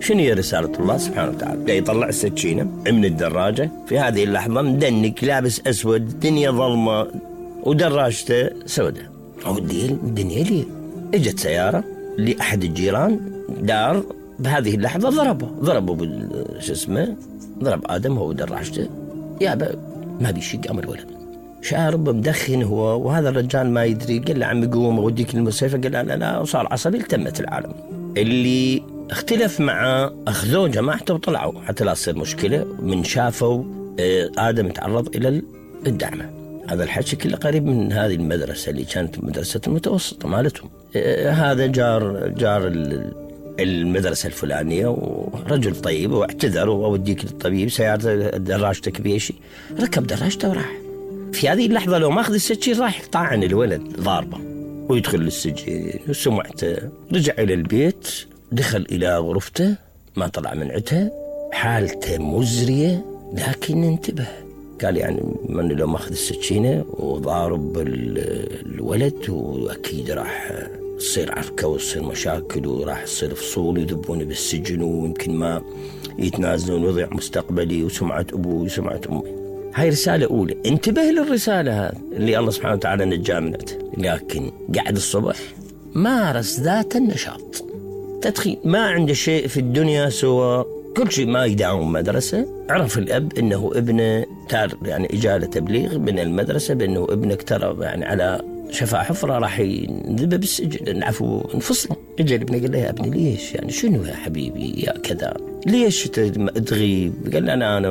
شنو هي رسالة الله سبحانه وتعالى؟ يطلع السكينة من الدراجة في هذه اللحظة مدنك لابس أسود، الدنيا ظلمة ودراجته سوداء. الدنيا ليه؟ اجت سيارة لأحد الجيران دار بهذه اللحظة، ضربوا ضرب آدم هو دراجته، يابا ما بيشي، قام الولد شارب مدخن هو، وهذا الرجال ما يدري، قال له عمي قوم اوديك المستشفى، قال لا، وصار عصبي، التمت العالم. اللي اختلف معه اخذوه جماعته وطلعوا حتى لا تصير مشكلة، من شافوا آدم تعرض إلى الدعمة. هذا الحكي كله قريب من هذه المدرسة اللي كانت مدرسة المتوسطة مالتهم. هذا جار المدرسة الفلانية ورجل طيب، واعتذر وأوديك للطبيب، سيارة دراجتك بيشي، ركب دراجته وراح. في هذه اللحظة لو ما أخذ السكين راح طعن الولد ضاربه ويدخل للسجن وسمعته. رجع إلى البيت، دخل إلى غرفته، ما طلع من عتها، حالته مزرية، لكن انتبه، قال يعني من لو ما أخذ السكينة وضارب الولد وأكيد راح تصير عركة وتصير مشاكل وراح تصير فصول يذبون بالسجن، ويمكن ما يتنازلون ويضيع مستقبلي وسمعة أبوي وسمعة أمي. هاي رسالة أولى، انتبه للرسالة هذه اللي الله سبحانه وتعالى نجاه منها. لكن قعد الصبح مارس ذات النشاط، تدخين، ما عنده شيء في الدنيا سوى كل شيء، ما يداوم مدرسة. عرف الأب أنه ابنه يعني إجالة تبليغ من المدرسة بأنه ابنك ترى يعني على شفا حفرة راح ينذبه بالسجن، نعفو انفصله. اجى ابنه قال له يا ابني ليش، يعني شنو يا حبيبي يا كذا، ليش تغيب؟ قال انا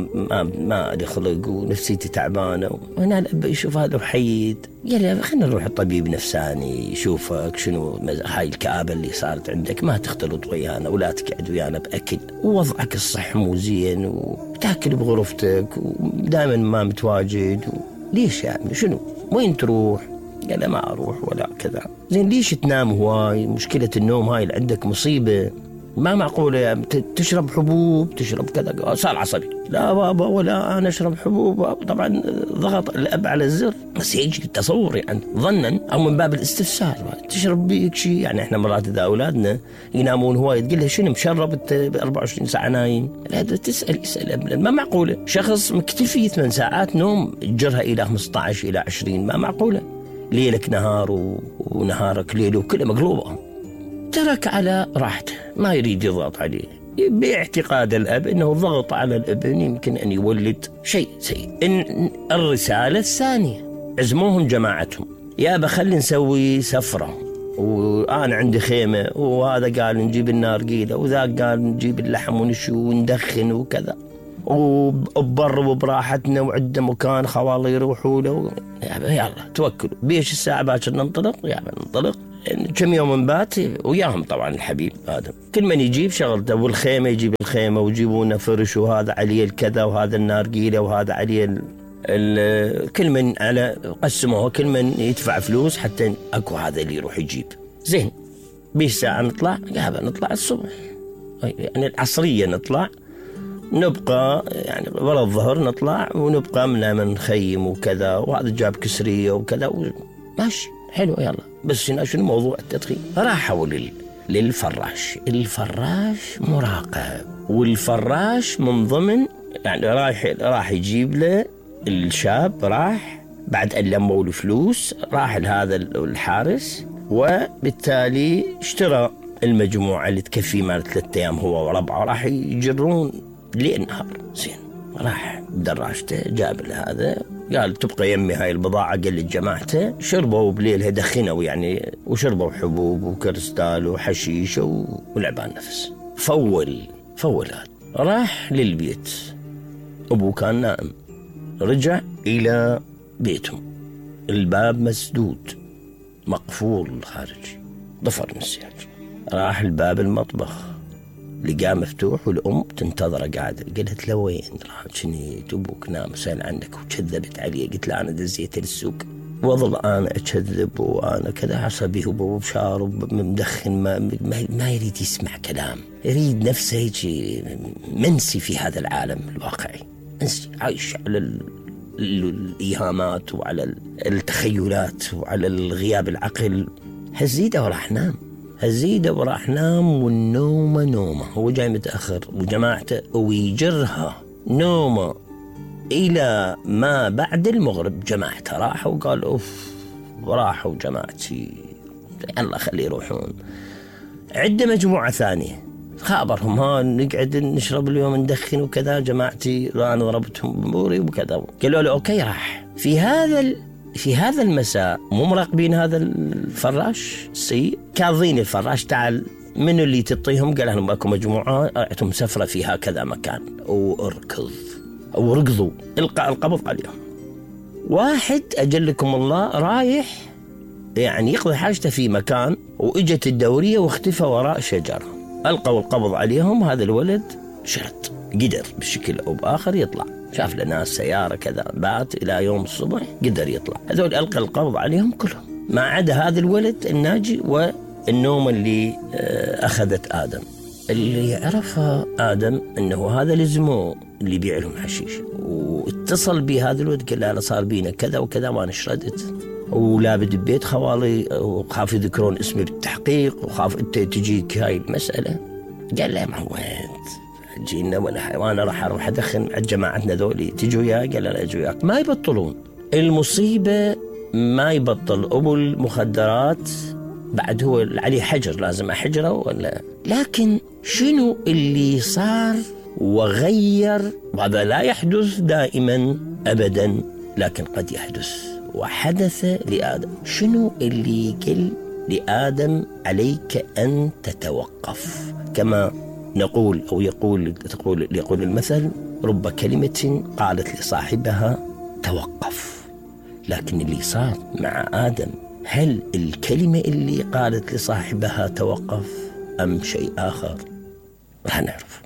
ما ادري خلق ونفسيتي تعبانه. وهنا الاب يشوف هذا وحيد، قال له خلينا نروح الطبيب نفساني يشوفك شنو هاي الكآبه اللي صارت عندك، ما تختلط ويانا ولا تقعد ويانا باكل، ووضعك الصحي مو زين وتاكل بغرفتك ودائما ما متواجد، ليش يعني شنو وين تروح؟ قال ما أروح ولا كذا. زين ليش تنام هواي؟ مشكلة النوم هاي اللي عندك مصيبة، ما معقولة تشرب حبوب تشرب كذا. صار عصبي، لا بابا ولا أنا أشرب حبوب. طبعا ضغط الأب على الزر، بس يجي التصور يعني ظنا أو من باب الاستفسار، تشرب بيك شيء. يعني إحنا مرات إذا أولادنا ينامون هواي تقول له شنو مشرب 24 ساعة نايم؟ لا تسأل ما معقولة شخص مكتفي 8 ساعات نوم تجرها إلى 15 إلى 20، ما معقولة. ليلك نهار ونهارك ليل وكله مقلوبة. ترك على راحته، ما يريد يضغط عليه، باعتقاد الأب أنه ضغط على الابن يمكن أن يولد شيء سيء. الرسالة الثانية، عزموهم جماعتهم، يا بخلي نسوي سفرة، وأنا عندي خيمة، وهذا قال نجيب النارقيلة، وذاك قال نجيب اللحم ونشو وندخن وكذا، وببر وبراحتنا وعده مكان خوالي يروحوا له. يلا توكلوا، بيش الساعة باكر ننطلق، ننطلق. كم يوم نبات وياهم طبعا الحبيب آدم، كل من يجيب شغلته، والخيمة يجيب الخيمة، ويجيبونه فرش، وهذا عليه الكذا، وهذا النارقيلة، وهذا عليه كل من على قسموه، كل من يدفع فلوس حتى أكو هذا اللي يروح يجيب. زين بيش ساعة نطلع؟ نطلع الصبح، يعني العصرية نطلع، نبقى يعني ورا الظهر نطلع، ونبقى من نخيم وكذا، وهذا جاب كسرية وكذا ماشي حلو يلا. بس هنا شنو موضوع التدخين؟ راحوا للفراش. الفراش مراقب، والفراش من ضمن يعني راح يجيب له الشاب، راح بعد أن لموا الفلوس راح لهذا الحارس، وبالتالي اشترى المجموعة اللي تكفي مال 3 أيام هو وربعه، راح يجرون للنهار. زين راح بدراجته جاب هذا، قال تبقى يمي هاي البضاعة، قال لجماعته، شربوا بليلها دخنوا يعني، وشربوا حبوب وكريستال وحشيش ولعبان نفس. فول هذا راح للبيت، أبوه كان نائم، رجع إلى بيتهم، الباب مسدود مقفول خارجي، ضفر من السياج. راح الباب المطبخ لقاه مفتوح، والأم تنتظر قاعدة. قالت له وين؟ راح شنيت أبوك نام سأل عنك، وكذبت عليه. قلت له أنا دزيت للسوق، وظل أنا أكذب وأنا كذا. عصبي هو بشارب مدخن، ما يريد يسمع كلام، يريد نفسه يجي منسي في هذا العالم الواقعي، منسي عايش على الإيهامات وعلى التخيلات وعلى الغياب العقل. هزيده وراح نام. هزيده وراح نام، والنومه نومه، هو جاي متأخر وجماعته ويجرها نومه إلى ما بعد المغرب. جماعته راحوا وقال أوف، وراحوا جماعتي الله خلي يروحون. عدة مجموعة ثانية خابرهم، ها نقعد نشرب اليوم ندخن وكذا، جماعتي أنا ضربتهم بموري وكذا. قالوا له أوكي راح. في هذا المساء مو مراقبين هذا الفراش السيء، كاظين الفراش تعال من اللي تطيهم، قال لهم اكو مجموعة اعتم سفرة في هكذا مكان وركضوا القى القبض عليهم. واحد أجلكم الله رايح يعني يقضي حاجته في مكان، وإجت الدورية واختفى وراء شجرة، ألقوا القبض عليهم. هذا الولد شرد، قدر بشكل أو بآخر يطلع، شاف لنا سيارة كذا، بات إلى يوم الصبح قدر يطلع. هذول ألقى القبض عليهم كلهم ما عدا هذا الولد الناجي والنوم اللي أخذت آدم. اللي يعرفها آدم أنه هذا لزمه اللي يبيع لهم حشيش، واتصل بهذا الولد قال له صار بينا كذا وكذا وأنا شردت، ولا بدي ببيت خوالي وخاف يذكرون اسمي بالتحقيق وخاف أنت تجيك هاي المسألة. قال له ما هو جينا وأنا راح أروح أدخن على جماعتنا ذولي، تجوا وياي؟ قال لا أجوا وياك. ما يبطلون المصيبة، ما يبطل أبو المخدرات بعد هو عليه حجر، لازم أحجره ولا. لكن شنو اللي صار وغير؟ وهذا لا يحدث دائما أبدا، لكن قد يحدث، وحدث لآدم. شنو اللي قل لآدم عليك أن تتوقف؟ كما نقول أو يقول المثل رب كلمة قالت لصاحبها توقف. لكن اللي صار مع آدم، هل الكلمة اللي قالت لصاحبها توقف أم شيء آخر؟ راح نعرف.